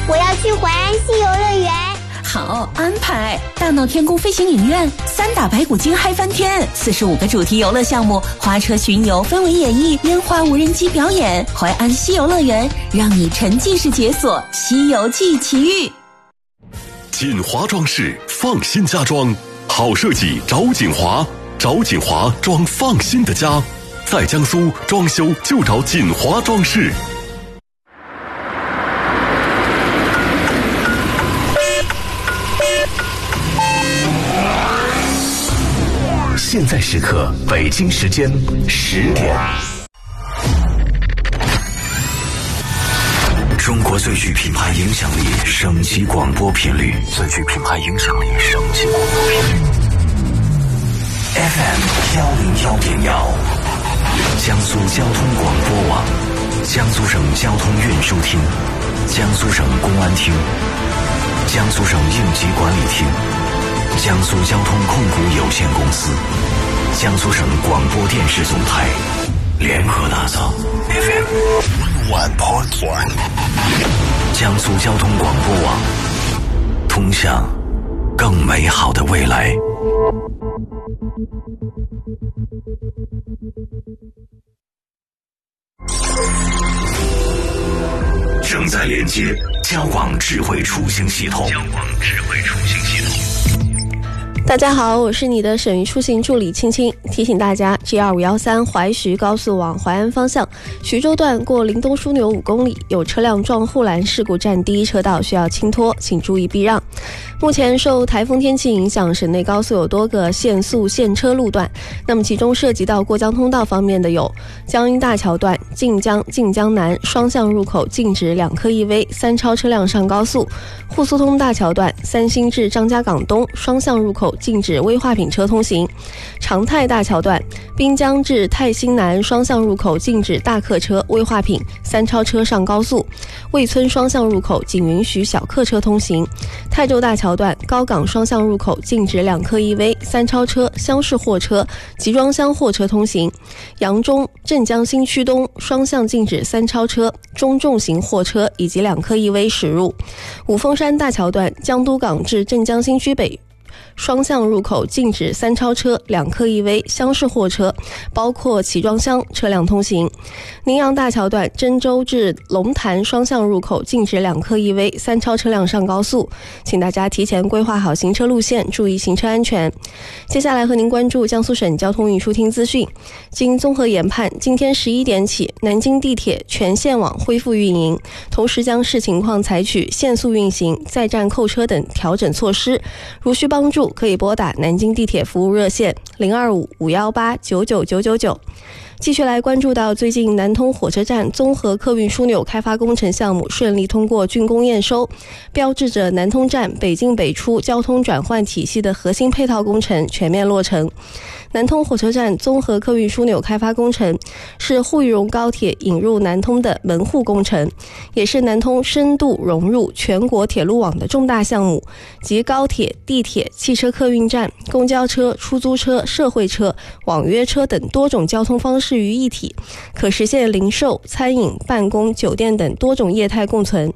我要去淮安西游乐园。 好安排！大闹天宫飞行影院，3打白骨精嗨翻天，45个主题游乐项目，花车巡游、氛围演绎、烟花无人机表演。淮安西游乐园，让你沉浸式解锁西游记奇遇。 锦华装饰，放心家装，好设计找锦华，找锦华装放心的家。在江苏装修就找锦华装饰。现在时刻，北京时间10点。中国最具品牌影响力省级广播频率，最具品牌影响力省级广播频率 FM 101.1，江苏交通广播网，江苏省交通运输厅，江苏省公安厅，江苏省应急管理厅，江苏交通控股有限公司，江苏省广播电视总台联合打造 FM 101.1，江苏交通广播网，通向更美好的未来。正在连接交广智慧出行系统。 大家好，我是你的省域出行助理青青，提醒大家 G2513 淮徐高速往淮安方向徐州段过林东枢纽5公里，有车辆撞护栏事故占第一车道，需要轻拖，请注意避让。目前受台风天气影响，省内高速有多个限速限车路段，那么其中涉及到过江通道方面的有江阴大桥段、晋江南双向入口禁止2科1V3超车辆上高速，沪苏通大桥段三星至张家港东双向入口禁止危化品车通行，长泰大桥段滨江至泰兴南双向入口禁止大客车、危化品3超车上高速，魏村双向入口仅允许小客车通行，泰州大桥段高港双向入口禁止2科1V 3超车、厢式货车、集装箱货车通行，扬中镇江新区东双向禁止3超车、中重型货车以及2科1V 驶入，五峰山大桥段江都港至镇江新区北双向入口禁止3超车、2科1V 厢式货车，包括起装箱车辆通行。宁阳大桥段真州至龙潭双向入口禁止2科1V 3超车辆上高速，请大家提前规划好行车路线，注意行车安全。接下来和您关注江苏省交通运输厅资讯。经综合研判，今天11点起，南京地铁全线网恢复运营，同时将视情况采取限速运行、在站扣车等调整措施。如需帮助，可以拨打南京地铁服务热线025-518-99999。继续来关注到最近南通火车站综合客运枢纽开发工程项目顺利通过竣工验收，标志着南通站北进北出交通转换体系的核心配套工程全面落成。南通火车站综合客运枢纽开发工程是沪渝蓉高铁引入南通的门户工程，也是南通深度融入全国铁路网的重大项目，集高铁、地铁、汽车客运站、公交车、出租车、社会车、网约车等多种交通方式于一体，可实现零售、餐饮、办公、酒店等多种业态共存。